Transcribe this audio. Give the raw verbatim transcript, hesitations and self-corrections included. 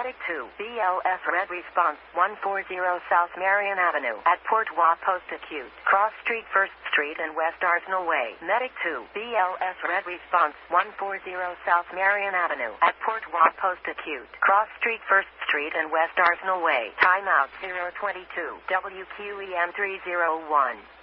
Medic two, B L S Red Response, one forty South Marion Avenue, at Portois Post Acute, Cross Street, First Street and West Arsenal Way. Medic two, B L S Red Response, one forty South Marion Avenue, at Portois Post Acute, Cross Street, First Street and West Arsenal Way. Timeout zero twenty-two, W Q E M three oh one.